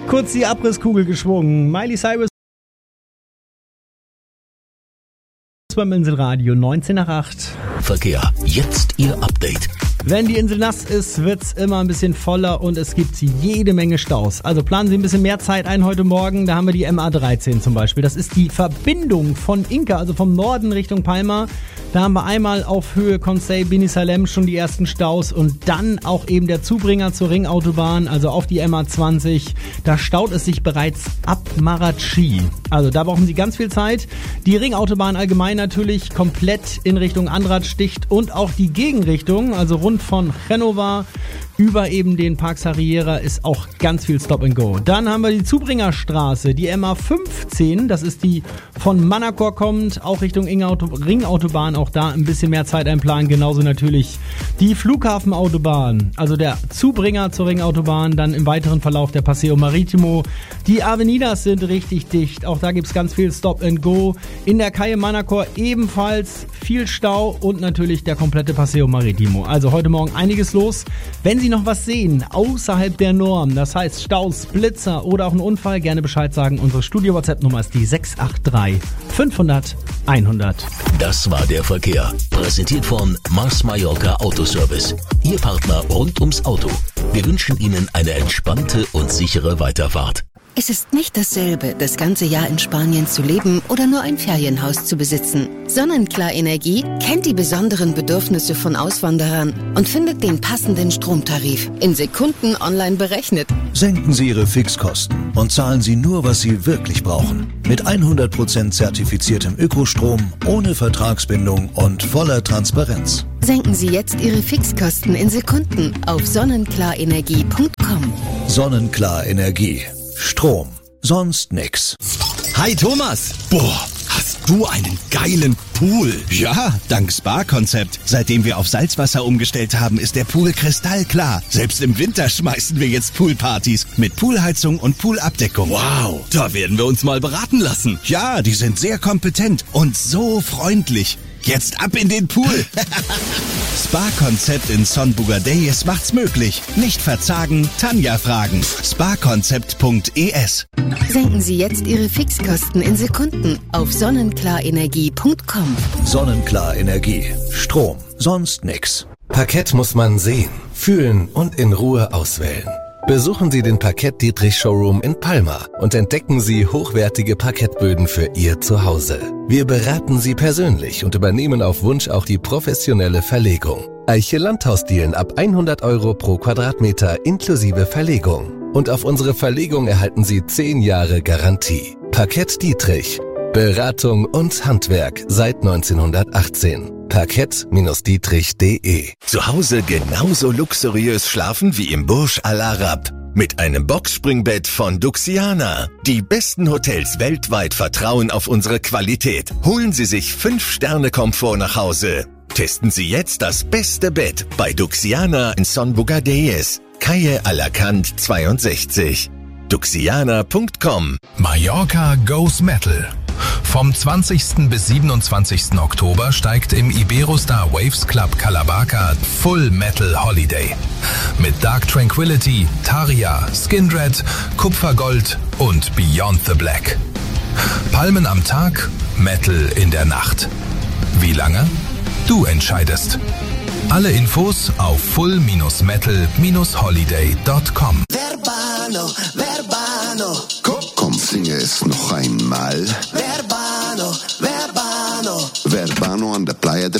Kurz die Abrisskugel geschwungen. Miley Cyrus beim Inselradio 19 nach 8. Verkehr, jetzt Ihr Update. Wenn die Insel nass ist, wird's immer ein bisschen voller und es gibt jede Menge Staus. Also planen Sie ein bisschen mehr Zeit ein heute Morgen. Da haben wir die MA13 zum Beispiel. Das ist die Verbindung von Inka, also vom Norden Richtung Palma. Da haben wir einmal auf Höhe Conseil Beni Salem schon die ersten Staus und dann auch eben der Zubringer zur Ringautobahn, also auf die MA20. Da staut es sich bereits ab Marachi. Also da brauchen Sie ganz viel Zeit. Die Ringautobahn allgemein natürlich komplett in Richtung Andratx dicht und auch die Gegenrichtung, also rund von Genova über eben den Park Sarriera ist auch ganz viel Stop and Go. Dann haben wir die Zubringerstraße, die MA15, das ist die von Manacor kommt, auch Richtung Ringautobahn, auch da ein bisschen mehr Zeit einplanen. Genauso natürlich die Flughafenautobahn, also der Zubringer zur Ringautobahn, dann im weiteren Verlauf der Paseo Maritimo. Die Avenidas sind richtig dicht, auch da gibt es ganz viel Stop and Go. In der Calle Manacor ebenfalls viel Stau und natürlich der komplette Paseo Maritimo. Also heute Morgen einiges los. Wenn Sie noch was sehen außerhalb der Norm, das heißt Staus, Blitzer oder auch ein Unfall, gerne Bescheid sagen. Unsere Studio-WhatsApp-Nummer ist die 683 500 100. Das war der Verkehr. Präsentiert von Mars Mallorca Autoservice. Ihr Partner rund ums Auto. Wir wünschen Ihnen eine entspannte und sichere Weiterfahrt. Es ist nicht dasselbe, das ganze Jahr in Spanien zu leben oder nur ein Ferienhaus zu besitzen. Sonnenklar Energie kennt die besonderen Bedürfnisse von Auswanderern und findet den passenden Stromtarif in Sekunden online berechnet. Senken Sie Ihre Fixkosten und zahlen Sie nur, was Sie wirklich brauchen. Mit 100% zertifiziertem Ökostrom, ohne Vertragsbindung und voller Transparenz. Senken Sie jetzt Ihre Fixkosten in Sekunden auf sonnenklarenergie.com. Sonnenklar Energie. Strom. Sonst nix. Hi Thomas. Boah, hast du einen geilen Pool. Ja, dank Spa-Konzept. Seitdem wir auf Salzwasser umgestellt haben, ist der Pool kristallklar. Selbst im Winter schmeißen wir jetzt Poolpartys mit Poolheizung und Poolabdeckung. Wow, da werden wir uns mal beraten lassen. Ja, die sind sehr kompetent und so freundlich. Jetzt ab in den Pool. Spa-Konzept in Son Bugadeyes macht's möglich. Nicht verzagen, Tanja fragen. Sparkonzept.es. Senken Sie jetzt Ihre Fixkosten in Sekunden auf sonnenklarenergie.com. Sonnenklar Energie. Strom. Sonst nix. Parkett muss man sehen, fühlen und in Ruhe auswählen. Besuchen Sie den Parkett Dietrich Showroom in Palma und entdecken Sie hochwertige Parkettböden für Ihr Zuhause. Wir beraten Sie persönlich und übernehmen auf Wunsch auch die professionelle Verlegung. Eiche Landhausdielen ab 100 € pro Quadratmeter inklusive Verlegung. Und auf unsere Verlegung erhalten Sie 10 Jahre Garantie. Parkett Dietrich. Beratung und Handwerk seit 1918. Parkett-dietrich.de. Zu Hause genauso luxuriös schlafen wie im Burj Al Arab. Mit einem Boxspringbett von Duxiana. Die besten Hotels weltweit vertrauen auf unsere Qualität. Holen Sie sich 5-Sterne-Komfort nach Hause. Testen Sie jetzt das beste Bett bei Duxiana in Son Bugadeyes. Calle Alacant 62. Duxiana.com. Mallorca Goes Metal. Vom 20. bis 27. Oktober steigt im Iberostar Waves Club Calabaca Full Metal Holiday. Mit Dark Tranquility, Taria, Skindred, Kupfergold und Beyond the Black. Palmen am Tag, Metal in der Nacht. Wie lange? Du entscheidest. Alle Infos auf full-metal-holiday.com. Verbano, Verbano. Komm, singe es noch einmal. Verbano, Verbano. Verbano an der Playa de